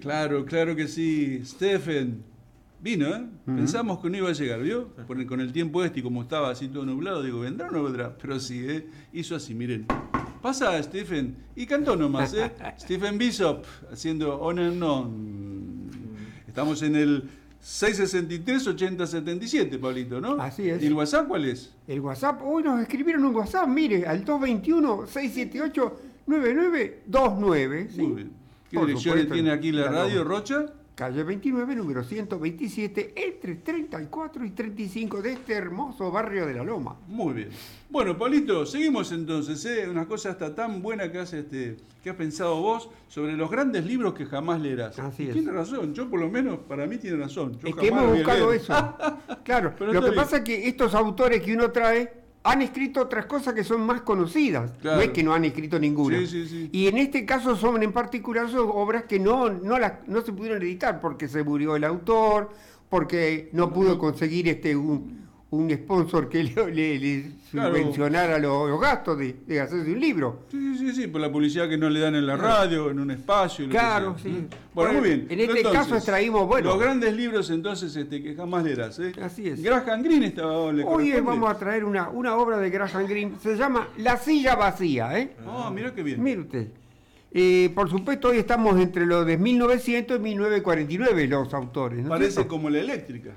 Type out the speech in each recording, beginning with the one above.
Claro, claro que sí. Stephen, vino, ¿eh? Pensamos que no iba a llegar, ¿vio? Con el tiempo y como estaba así todo nublado, digo, ¿vendrá o no vendrá? Pero sí, hizo así, miren. Pasa, Stephen, y cantó nomás, ¿eh? Stephen Bishop, haciendo On and On. Estamos en el 663-8077, Pablito, ¿no? Así es. ¿Y el WhatsApp cuál es? El WhatsApp, hoy nos escribieron un WhatsApp, mire, al 221-678-9929. ¿sí? Muy bien. ¿Qué Por direcciones supuesto, tiene aquí la la radio, Loma. Rocha? Calle 29, número 127, entre 34 y 35 de este hermoso barrio de La Loma. Muy bien. Bueno, Pablito, seguimos entonces, ¿eh? Una cosa hasta tan buena que has pensado vos sobre los grandes libros que jamás leerás. Así es. Tiene razón, yo por lo menos, para mí tiene razón. Yo Es que jamás hemos voy a buscado leer. eso. Claro, Pero lo está que bien. pasa es que estos autores que uno trae han escrito otras cosas que son más conocidas. Claro. No es que no han escrito ninguna. Sí, sí, sí. Y en este caso son en particular son obras que no se pudieron editar porque se murió el autor, porque no pudo conseguir un sponsor que le Claro. subvencionara los gastos de hacerse un libro. Sí, por la publicidad que no le dan en la radio, en un espacio. Lo Claro, que sea. sí. Bueno, muy bien. En este Entonces, caso extraímos, bueno. los grandes libros entonces que jamás leerás, ¿eh? Así es. Graham Greene estaba. ¿le Hoy corresponde? vamos a traer una obra de Graham Greene, se llama La silla vacía, ¿eh? Ah, mira qué bien. Mire usted. Por supuesto, hoy estamos entre los de 1900 y 1949 los autores, ¿no es Parece cierto? como la eléctrica.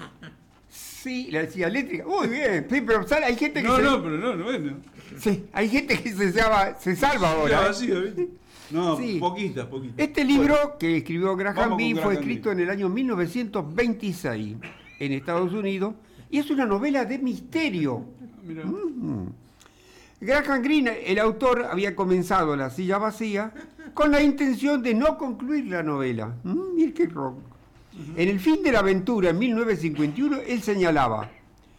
Sí, la silla eléctrica. Muy bien. Sí, pero hay gente que Bueno. sí, hay gente que se salva ahora. Ya ¿eh? vacío, ¿viste? No, Sí. poquitas. Este libro Bueno, que escribió Graham vamos con Greene fue Graham escrito en el año 1926 en Estados Unidos y es una novela de misterio. mira. Graham Greene, el autor, había comenzado La silla vacía con la intención de no concluir la novela. Mire qué ronco. En el fin de la aventura, en 1951, él señalaba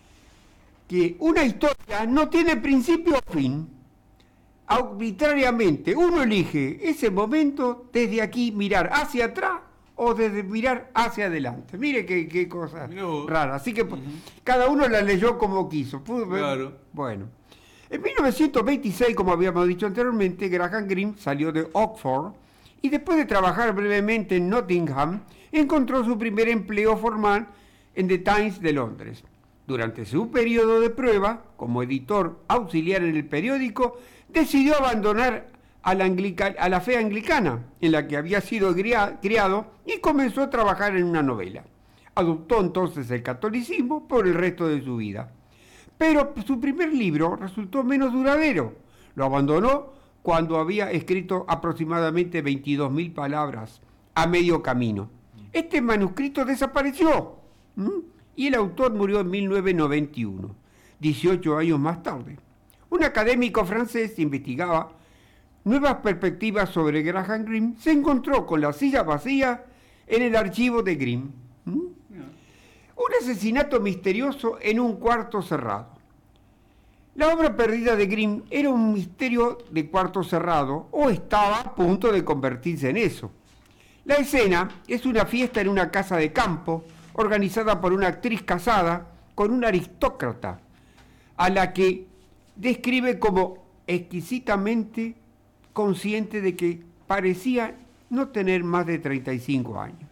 que una historia no tiene principio o fin. Arbitrariamente, uno elige ese momento desde aquí mirar hacia atrás o desde mirar hacia adelante. Mire qué cosa Mirá vos. rara. Así que cada uno la leyó como quiso. Claro. Bueno. En 1926, como habíamos dicho anteriormente, Graham Greene salió de Oxford y después de trabajar brevemente en Nottingham, encontró su primer empleo formal en The Times de Londres. Durante su periodo de prueba, como editor auxiliar en el periódico, decidió abandonar a la fe anglicana, en la que había sido criado, y comenzó a trabajar en una novela. Adoptó entonces el catolicismo por el resto de su vida. Pero su primer libro resultó menos duradero. Lo abandonó cuando había escrito aproximadamente 22.000 palabras a medio camino. Este manuscrito desapareció y el autor murió en 1991, 18 años más tarde. Un académico francés investigaba nuevas perspectivas sobre Graham Greene, se encontró con La silla vacía en el archivo de Greene. Un asesinato misterioso en un cuarto cerrado. La obra perdida de Greene era un misterio de cuarto cerrado o estaba a punto de convertirse en eso. La escena es una fiesta en una casa de campo organizada por una actriz casada con un aristócrata, a la que describe como exquisitamente consciente de que parecía no tener más de 35 años.